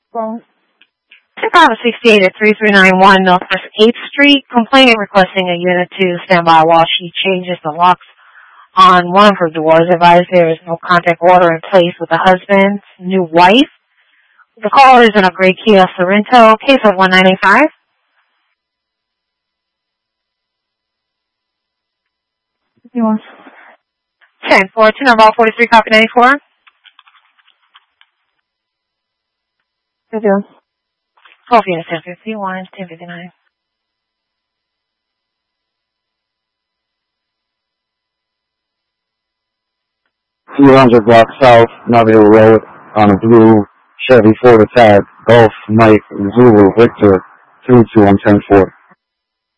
Well, Chicago 68 at 3391 Northwest 8th Street. Complainant requesting a unit to stand by while she changes the locks on one of her doors. Advised there is no contact order in place with the husband's new wife. The caller is in a gray Kia Sorento, case of 1985. you want? 10-4, number 43, copy 94. You do. 12 units, 1051, 1059. $200 block south, Notting Hill Road, on a blue Chevy Ford Attack, Golf Mike Zulu Victor 32110-4.